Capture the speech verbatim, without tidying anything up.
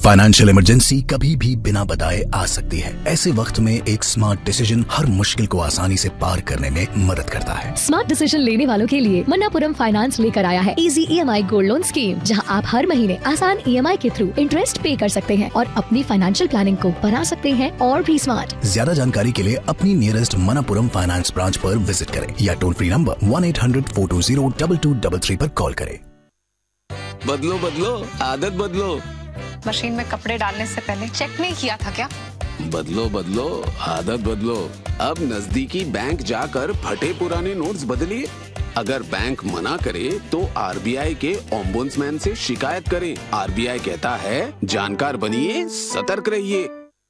Financial emergency कभी भी बिना बताए आ सकती है। ऐसे वक्त में एक स्मार्ट डिसीजन हर मुश्किल को आसानी से पार करने में मदद करता है। स्मार्ट डिसीजन लेने वालों के लिए मन्नापुरम फाइनेंस लेकर आया है इजी ई एम आई गोल्ड लोन स्कीम, जहां आप हर महीने आसान ई एम आई के थ्रू इंटरेस्ट पे कर सकते हैं और अपनी फाइनेंशियल प्लानिंग को बना सकते हैं और भी स्मार्ट। ज्यादा जानकारी के लिए अपनी नियरेस्ट मन्नापुरम फाइनेंस ब्रांच पर विजिट करें या toll free number one eight hundred four to zero double two double three पर कॉल करें। बदलो बदलो आदत बदलो। मशीन में कपड़े डालने से पहले चेक नहीं किया था क्या? बदलो बदलो आदत बदलो। अब नजदीकी बैंक जाकर फटे पुराने नोट्स बदलिए। अगर बैंक मना करे तो आर बी आई के ओम्बुड्समैन से शिकायत करें। आर बी आई कहता है जानकार बनिए, सतर्क रहिए।